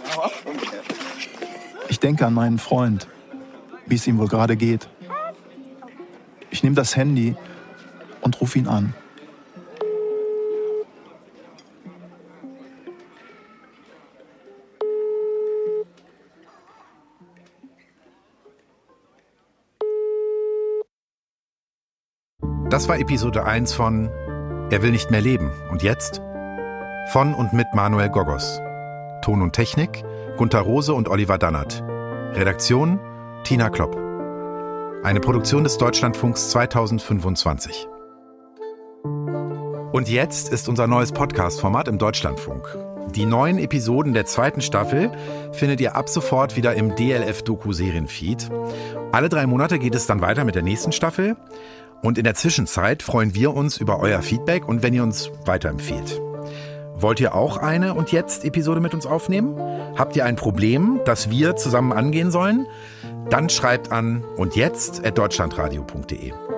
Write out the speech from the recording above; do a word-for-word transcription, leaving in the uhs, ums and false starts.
Ich denke an meinen Freund, wie es ihm wohl gerade geht. Ich nehme das Handy und rufe ihn an. Das war Episode eins von Er will nicht mehr leben. Und jetzt? Von und mit Manuel Gogos. Ton und Technik Gunter Rose und Oliver Dannert. Redaktion Tina Klopp. Eine Produktion des Deutschlandfunks zweitausendfünfundzwanzig. Und jetzt ist unser neues Podcast-Format im Deutschlandfunk. Die neuen Episoden der zweiten Staffel findet ihr ab sofort wieder im D L F-Doku-Serienfeed. Alle drei Monate geht es dann weiter mit der nächsten Staffel. Und in der Zwischenzeit freuen wir uns über euer Feedback und wenn ihr uns weiterempfehlt. Wollt ihr auch eine Und jetzt Episode mit uns aufnehmen? Habt ihr ein Problem, das wir zusammen angehen sollen? Dann schreibt an und jetzt at deutschlandradio punkt de.